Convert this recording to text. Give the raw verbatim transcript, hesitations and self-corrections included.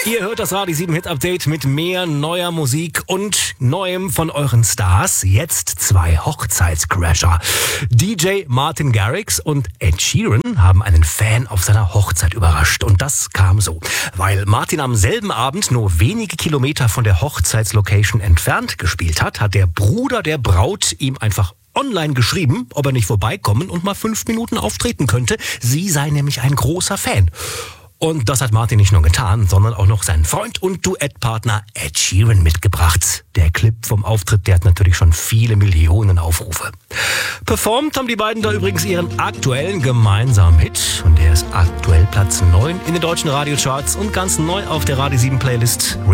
Ihr hört das Radio sieben Hit Update mit mehr neuer Musik und Neuem von euren Stars. Jetzt zwei Hochzeitscrasher. D J Martin Garrix und Ed Sheeran haben einen Fan auf seiner Hochzeit überrascht. Und das kam so. Weil Martin am selben Abend nur wenige Kilometer von der Hochzeitslocation entfernt gespielt hat, hat der Bruder der Braut ihm einfach online geschrieben, ob er nicht vorbeikommen und mal fünf Minuten auftreten könnte. Sie sei nämlich ein großer Fan. Und das hat Martin nicht nur getan, sondern auch noch seinen Freund und Duettpartner Ed Sheeran mitgebracht. Der Clip vom Auftritt, der hat natürlich schon viele Millionen Aufrufe. Performt haben die beiden da übrigens ihren aktuellen gemeinsamen Hit. Und der ist aktuell Platz neun in den deutschen Radiocharts und ganz neu auf der Radio sieben Playlist.